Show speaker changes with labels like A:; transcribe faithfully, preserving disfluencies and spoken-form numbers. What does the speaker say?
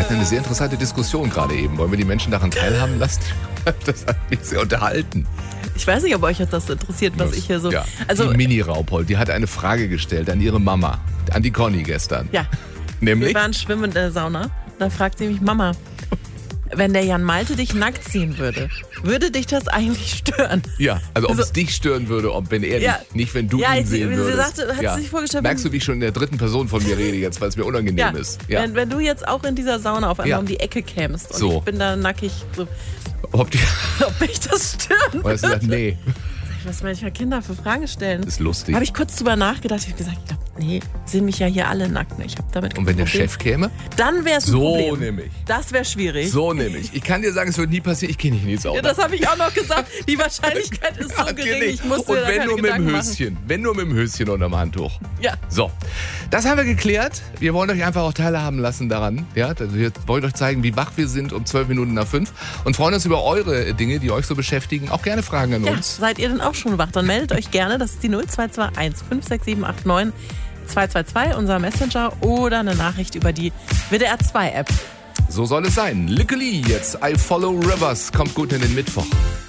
A: hatten eine sehr interessante Diskussion gerade eben. Wollen wir die Menschen daran teilhaben lassen? Das hat mich sehr unterhalten.
B: Ich weiß nicht, ob euch das interessiert, was
A: Das,
B: ich hier so...
A: Ja.
B: Also,
A: die Mini-Raupol, die hat eine Frage gestellt an ihre Mama, an die Conny gestern.
B: ja,
A: Nämlich?
B: wir waren schwimmen in der Sauna. Da fragt sie mich, Mama, wenn der Jan Malte dich nackt ziehen würde, würde dich das eigentlich stören?
A: Ja, also ob
B: Also-
A: es dich stören würde, ob wenn er
B: Ja.
A: dich, nicht wenn du
B: Ja,
A: ihn
B: sie-
A: sehen
B: sie
A: würdest.
B: sagte- hat sie sich vorgestellt,
A: Merkst
B: wenn-
A: du, wie ich schon in der dritten Person von mir rede jetzt, weil es mir unangenehm
B: Ja,
A: ist? Ja.
B: Wenn, wenn du jetzt auch in dieser Sauna auf einmal
A: Ja.
B: um die Ecke kämst und
A: So.
B: ich bin da nackig, so,
A: Ob die,
B: ob mich das stören
A: oder hast du
B: würde?
A: gesagt, nee,
B: Was manchmal Kinder für Fragen stellen.
A: ist lustig.
B: Habe ich kurz drüber nachgedacht. Ich habe gesagt, ich glaub, nee, sehen mich ja hier alle nackt. Ich habe damit kein
A: Und wenn der
B: Problem.
A: Chef käme?
B: Dann wäre es ein
A: So
B: Problem.
A: nämlich.
B: Das wäre schwierig.
A: So nämlich. Ich kann dir sagen, es wird nie passieren, ich gehe nicht in die Sauna.
B: Ja, das habe ich auch noch gesagt. Die Wahrscheinlichkeit ist so
A: Garantiert
B: gering.
A: nicht.
B: Ich muss
A: Und
B: mir da
A: wenn
B: keine
A: nur mit dem
B: Gedanken machen.
A: Höschen. Wenn nur mit dem Höschen unterm Handtuch.
B: Ja.
A: So, das haben wir geklärt. Wir wollen euch einfach auch teilhaben lassen daran. Ja, also wir wollen euch zeigen, wie wach wir sind um zwölf Minuten nach fünf und freuen uns über eure Dinge, die euch so beschäftigen. Auch gerne Fragen an
B: Ja,
A: uns.
B: seid ihr denn auch schon wach? Dann meldet euch gerne. Das ist die null zwei zwei eins fünf sechs sieben acht neun zwei zwei zwei, unser Messenger, oder eine Nachricht über die W D R zwei App.
A: So soll es sein. Lickeli jetzt. I Follow Rivers. Kommt gut in den Mittwoch.